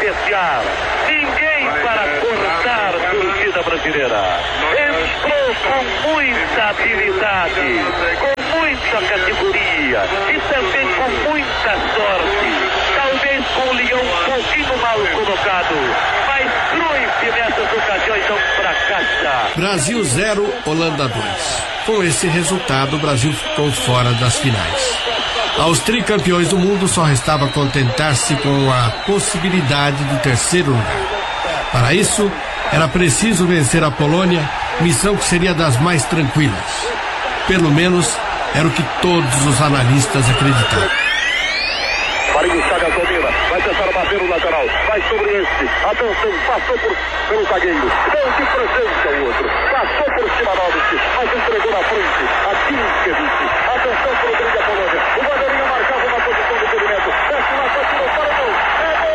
cabecear, ninguém para cortar a torcida brasileira. Entrou com muita habilidade, com muita categoria e também com muita sorte. Talvez com o Leão um pouquinho mal colocado, mas Cruyff nessas ocasiões não fracassa. Brasil 0, Holanda 2. Com esse resultado, o Brasil ficou fora das finais. Aos tricampeões do mundo só restava contentar-se com a possibilidade do terceiro lugar. Para isso, era preciso vencer a Polônia, missão que seria das mais tranquilas. Pelo menos era o que todos os analistas acreditavam. Marinho Chagas domina, vai tentar bater o lateral, vai sobre este, atenção, passou pelo zagueiro, deu de presente ao outro, passou por Szymanowski, mas entregou na frente, a Kinkiewicz, atenção para o briga da Polônia, o bandeirinha marcava uma posição de impedimento, desce na frente, não para o gol, é gol!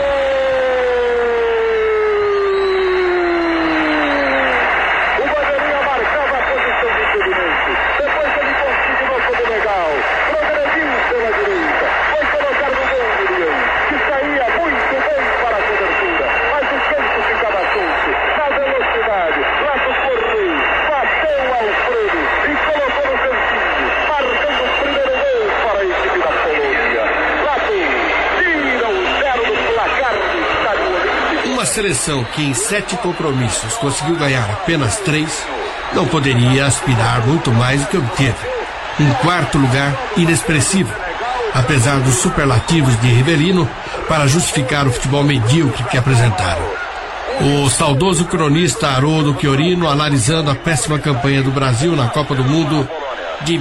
O bandeirinha marcava a posição de impedimento, depois ele conseguiu como legal, progrediu pela direita, foi colocar no gol do Leão, que saía muito bem para a cobertura, mas o campo ficava solto, na velocidade, lá do Correio, bateu Alfredo e colocou no cantinho, marcando o primeiro gol para a equipe da Polônia. Lato tira o 0 do placar do Estádio Olímpico. Uma seleção que em 7 compromissos conseguiu ganhar apenas 3, não poderia aspirar muito mais do que obteve. Um quarto lugar inexpressivo, apesar dos superlativos de Rivelino para justificar o futebol medíocre que apresentaram. O saudoso cronista Haroldo Chiorino, analisando a péssima campanha do Brasil na Copa do Mundo de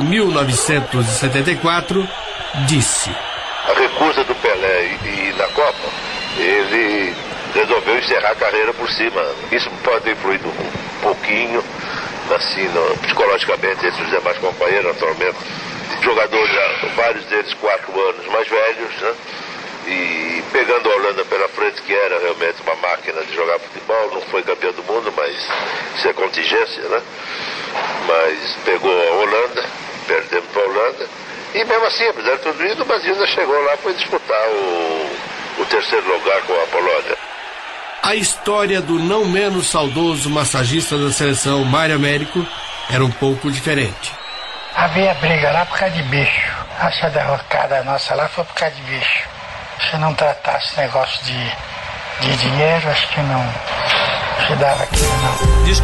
1974, disse: A recusa do Pelé e na Copa, ele resolveu encerrar a carreira por cima. Isso pode ter influído um pouquinho, assim, psicologicamente, entre os demais companheiros, naturalmente. Jogadores, vários deles 4 anos mais velhos, né? E pegando a Holanda pela frente, que era realmente uma máquina de jogar futebol, não foi campeão do mundo, mas isso é contingência, né? Mas pegou a Holanda, perdemos para a Holanda, e mesmo assim, apesar de tudo isso, o Brasil ainda chegou lá para disputar o terceiro lugar com a Polônia. A história do não menos saudoso massagista da seleção, Mário Américo, era um pouco diferente. Havia briga lá por causa de bicho. Essa derrocada nossa lá foi por causa de bicho. Se não tratasse negócio de dinheiro, acho que não se dava aquilo, não.